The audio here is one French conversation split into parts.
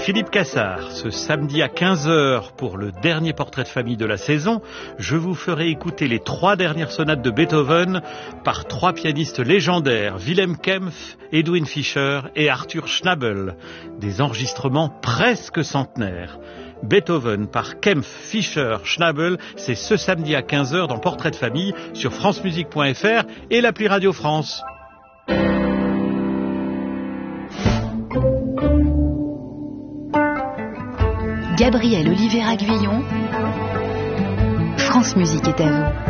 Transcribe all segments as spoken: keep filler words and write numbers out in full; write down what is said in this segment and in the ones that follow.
Philippe Cassard. Ce samedi à quinze heures, pour le dernier portrait de famille de la saison, je vous ferai écouter les trois dernières sonates de Beethoven par trois pianistes légendaires, Wilhelm Kempff, Edwin Fischer et Arthur Schnabel. Des enregistrements presque centenaires. Beethoven par Kempff, Fischer, Schnabel, c'est ce samedi à quinze heures dans Portrait de famille sur francemusique point f r et l'appli Radio France. Gabriel Oliveira Guyon, France Musique est à vous.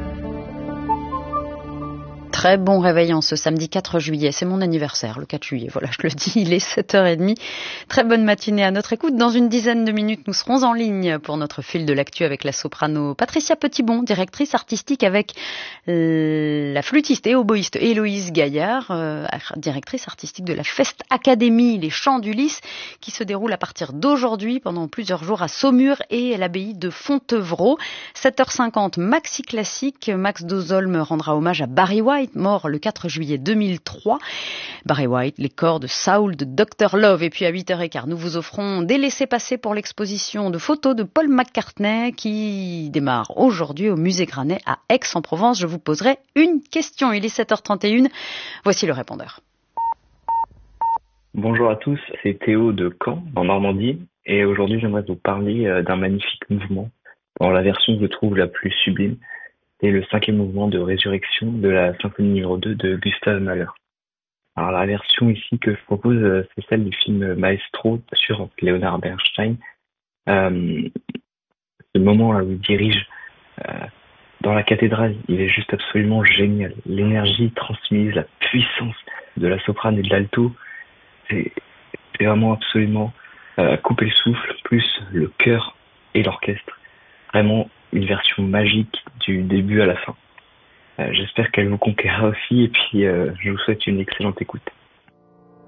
Très bon réveil en ce samedi quatre juillet, c'est mon anniversaire, le quatre juillet, voilà, je le dis, il est sept heures trente. Très bonne matinée à notre écoute. Dans une dizaine de minutes, nous serons en ligne pour notre fil de l'actu avec la soprano Patricia Petitbon, directrice artistique, avec la flûtiste et oboïste Héloïse Gaillard, euh, directrice artistique de la Fest Academy, les Chants d'Ulysse, qui se déroule à partir d'aujourd'hui pendant plusieurs jours à Saumur et à l'abbaye de Fontevraud. sept heures cinquante, Maxi Classique, Max Dozolme rendra hommage à Barry White, mort le quatre juillet deux mille trois. Barry White, les corps de Saul, de docteur Love. Et puis à huit heures quinze, nous vous offrons des laissez-passer pour l'exposition de photos de Paul McCartney qui démarre aujourd'hui au musée Granet à Aix-en-Provence. Je vous poserai une question. Il est sept heures trente et une. Voici le répondeur. Bonjour à tous, c'est Théo de Caen, en Normandie. Et aujourd'hui, j'aimerais vous parler d'un magnifique mouvement dans la version que je trouve la plus sublime. C'est le cinquième mouvement de Résurrection de la symphonie numéro deux de Gustav Mahler. Alors la version ici que je propose, c'est celle du film Maestro sur Leonard Bernstein. Euh, ce moment là où il dirige euh, dans la cathédrale, il est juste absolument génial. L'énergie transmise, la puissance de la soprane et de l'alto, c'est, c'est vraiment absolument euh, couper le souffle, plus le chœur et l'orchestre. Vraiment une version magique du début à la fin. Euh, j'espère qu'elle vous conquérera aussi et puis euh, je vous souhaite une excellente écoute.